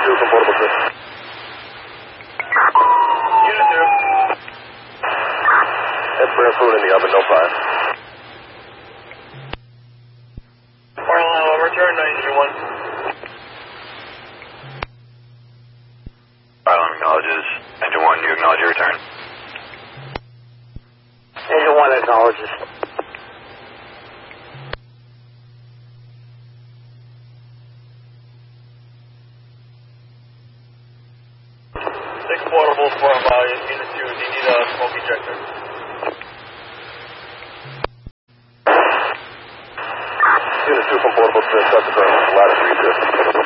2 from Portable 2. Unit 2. Head for food in the oven, no fire. Carolina, return 901. Island acknowledges. Engine 1, you acknowledge your return. Engine 1 acknowledges. Six portables for volume. Unit 2, do you need a smoke ejector? Unit 2 from Portable 2, Subsequent, ladder 3-2.